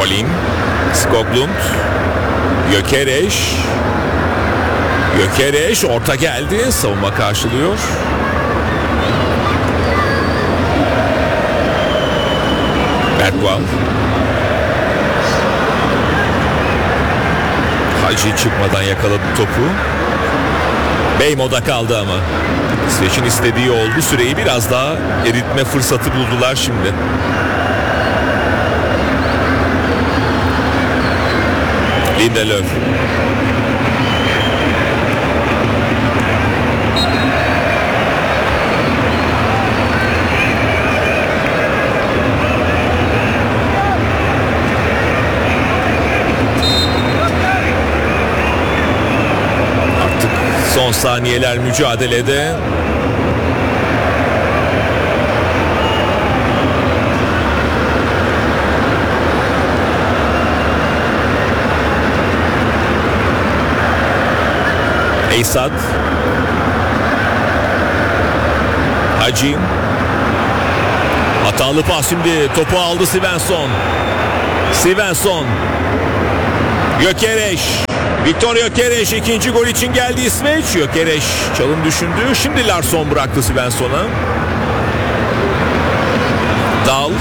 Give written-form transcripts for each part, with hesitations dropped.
Rolling, Skoglund, Gyökeres orta geldi, savunma karşılıyor. Bergwall. Hacı çıkmadan yakaladı topu. Beymo'da kaldı ama. İsveç'in istediği oldu. Süreyi biraz daha eritme fırsatı buldular şimdi. Lindelöf. Son saniyeler mücadelede. Eysat. Hacı. Hatalı pas şimdi. Topu aldı Svensson. Gyökeres. Viktor Gyökeres ikinci gol için geldi İsveç. Gyökeres çalım düşündü. Şimdi Larsson bıraktı Svensson'a. Dal.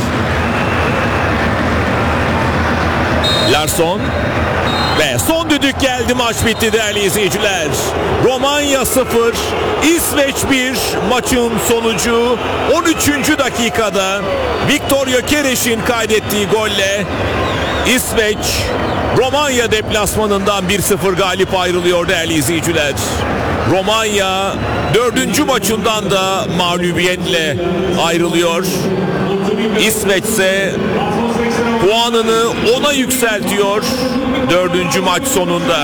Larsson. Ve son düdük geldi, maç bitti değerli izleyiciler. Romanya 0, İsveç 1, maçın sonucu 13. dakikada Viktor Gyökeres'in kaydettiği golle İsveç Romanya deplasmanından 1-0 galip ayrılıyor değerli izleyiciler. Romanya 4. maçından da mağlubiyetle ayrılıyor. İsveç ise puanını 10'a yükseltiyor 4. maç sonunda.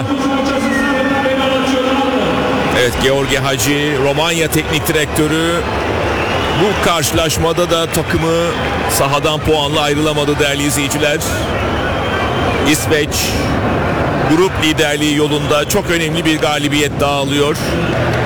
Evet, Georgi Hagi, Romanya teknik direktörü, bu karşılaşmada da takımı sahadan puanla ayrılamadı değerli izleyiciler. İsveç grup liderliği yolunda çok önemli bir galibiyet daha alıyor.